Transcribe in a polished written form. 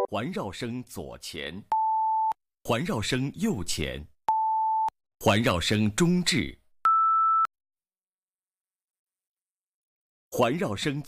环绕声左前，环绕声右前，环绕声中置，环绕声